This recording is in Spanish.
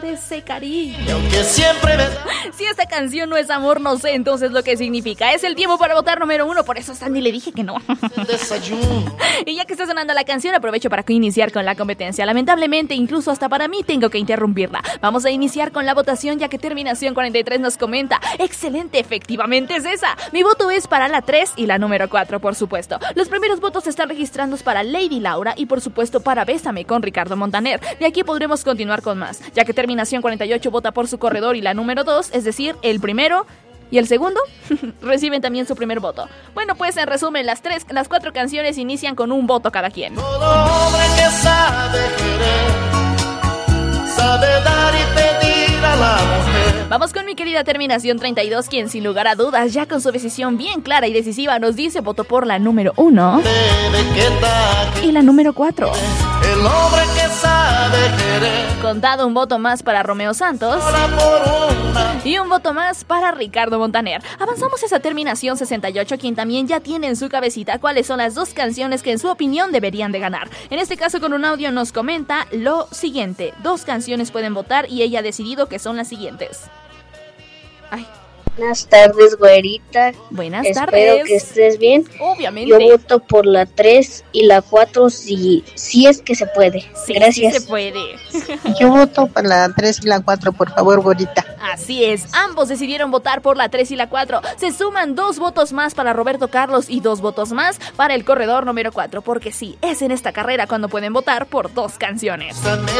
de ese cariño. Y aunque siempre me... Si esta canción no es amor, no sé entonces lo que significa. Es el tiempo para votar número 1, por eso Sandy le dije que no. desayuno. Y ya que está sonando la canción, aprovecho para iniciar con la competencia. Lamentablemente, incluso hasta para mí tengo que interrumpirla. Vamos a iniciar con la votación, ya que Terminación 43 nos comenta: excelente, efectivamente es esa. Mi voto es para la 3 y la número 4, por supuesto. Los primeros votos se están registrando para Lady Laura y por supuesto para Bésame con Ricardo Montaner. De aquí podremos continuar con más, ya que Terminación 48 vota por su corredor y la número 2, es decir, el primero y el segundo, reciben también su primer voto. Bueno, pues en resumen, las 4 canciones inician con un voto cada quien. Todo hombre que sabe querer, sabe dar y pedir a la mujer. Vamos con mi querida Terminación 32, quien sin lugar a dudas, ya con su decisión bien clara y decisiva, nos dice votó por la número 1 y la número 4. El hombre que sabe querer, Contado un voto más para Romeo Santos y un voto más para Ricardo Montaner. Avanzamos a esa Terminación 68, quien también ya tiene en su cabecita cuáles son las 2 canciones que en su opinión deberían de ganar. En este caso, con un audio nos comenta lo siguiente: 2 canciones pueden votar y ella ha decidido que son las siguientes. Ay. Buenas tardes, güerita. Buenas Espero tardes. que estés bien. Obviamente. Yo voto por la 3 y la 4 si es que se puede. Sí, Gracias. sí se puede. Yo voto por la 3 y la 4, por favor, güerita. Así es, ambos decidieron votar por la 3 y la 4. Se suman 2 votos más para Roberto Carlos y 2 votos más para el corredor número 4, porque sí, es en esta carrera cuando pueden votar por 2 canciones. Bésame